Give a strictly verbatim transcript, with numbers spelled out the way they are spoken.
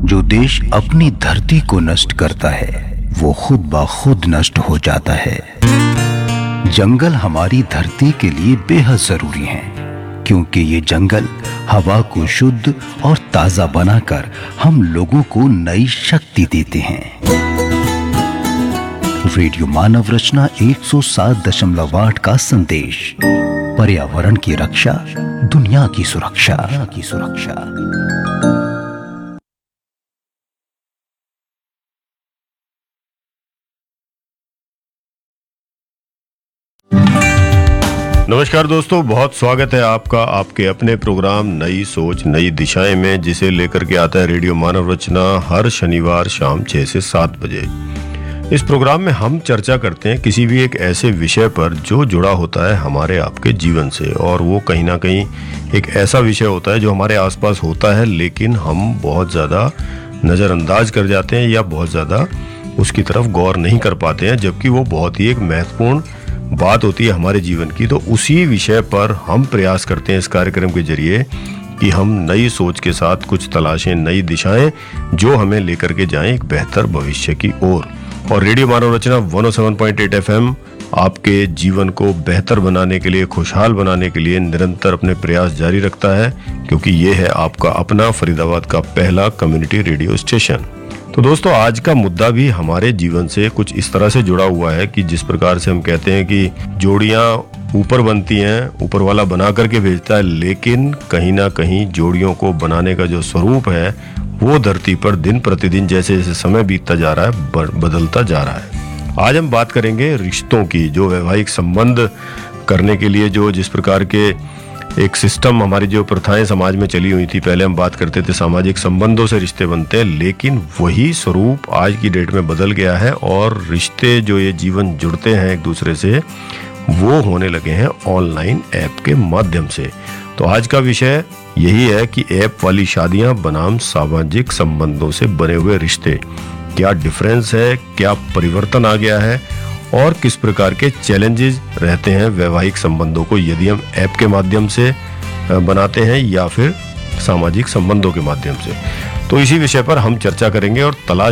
जो देश अपनी धरती को नष्ट करता है वो खुद ब खुद नष्ट हो जाता है। जंगल हमारी धरती के लिए बेहद जरूरी हैं, क्योंकि ये जंगल हवा को शुद्ध और ताजा बनाकर हम लोगों को नई शक्ति देते हैं। रेडियो मानव रचना एक सौ सात दशमलव आठ का संदेश, पर्यावरण की रक्षा, दुनिया की सुरक्षा की सुरक्षा। नमस्कार दोस्तों, बहुत स्वागत है आपका आपके अपने प्रोग्राम नई सोच नई दिशाएं में, जिसे लेकर के आता है रेडियो मानव रचना हर शनिवार शाम छह से सात बजे। इस प्रोग्राम में हम चर्चा करते हैं किसी भी एक ऐसे विषय पर जो जुड़ा होता है हमारे आपके जीवन से, और वो कहीं ना कहीं एक ऐसा विषय होता है जो हमारे आसपास होता है लेकिन हम बहुत ज़्यादा नज़रअंदाज कर जाते हैं या बहुत ज़्यादा उसकी तरफ गौर नहीं कर पाते हैं, जबकि वो बहुत ही एक महत्वपूर्ण बात होती है हमारे जीवन की। तो उसी विषय पर हम प्रयास करते हैं इस कार्यक्रम के जरिए कि हम नई सोच के साथ कुछ तलाशें, नई दिशाएं जो हमें लेकर के जाएं एक बेहतर भविष्य की ओर। और रेडियो मानव रचना एक सौ सात पॉइंट आठ एफएम आपके जीवन को बेहतर बनाने के लिए, खुशहाल बनाने के लिए निरंतर अपने प्रयास जारी रखता है, क्योंकि ये है आपका अपना फरीदाबाद का पहला कम्युनिटी रेडियो स्टेशन। तो दोस्तों, आज का मुद्दा भी हमारे जीवन से कुछ इस तरह से जुड़ा हुआ है कि जिस प्रकार से हम कहते हैं कि जोड़ियां ऊपर बनती हैं, ऊपर वाला बना करके भेजता है, लेकिन कहीं ना कहीं जोड़ियों को बनाने का जो स्वरूप है वो धरती पर दिन प्रतिदिन जैसे जैसे समय बीतता जा रहा है बदलता जा रहा है। आज हम बात करेंगे रिश्तों की, जो वैवाहिक संबंध करने के लिए जो जिस प्रकार के एक सिस्टम, हमारी जो प्रथाएं समाज में चली हुई थी। पहले हम बात करते थे सामाजिक संबंधों से रिश्ते बनते हैं, लेकिन वही स्वरूप आज की डेट में बदल गया है और रिश्ते जो ये जीवन जुड़ते हैं एक दूसरे से वो होने लगे हैं ऑनलाइन ऐप के माध्यम से। तो आज का विषय यही है कि ऐप वाली शादियां बनाम सामाजिक संबंधों से बने हुए रिश्ते, क्या डिफरेंस है, क्या परिवर्तन आ गया है और किस प्रकार के चैलेंजेस रहते हैं वैवाहिक संबंधों को यदि हम ऐप के माध्यम से बनाते हैं या फिर सामाजिक संबंधों के माध्यम से। तो इसी विषय पर हम चर्चा करेंगे और तलाश